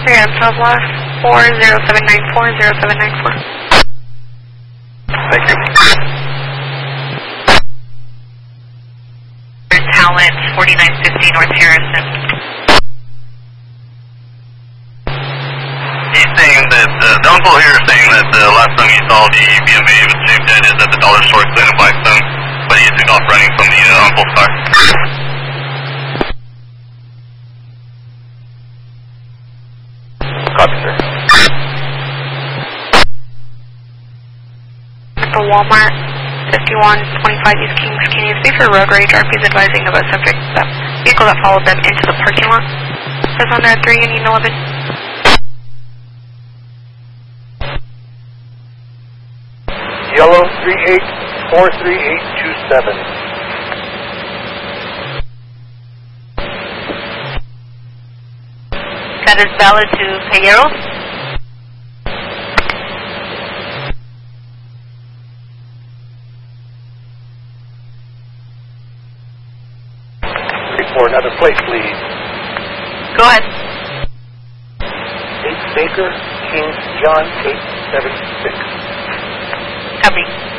3 on South Lost, 40794, 0794. Thank you. Talent, 4950 North Harrison. He's saying that, the uncle here is saying that the last time he saw the BMA with Jake dead is at the dollar store extended Blackstone, but he took off running from the uncle's car. Copy, sir. At the Walmart, 5125 East Kings, can you speak for road rage? RP is advising of a subject, that vehicle that followed them into the parking lot. That's on there 3 and 11. Yellow 38-43827. That is valid to Payero. For another plate, please. Go ahead. 8 Baker, King John 876. Copy.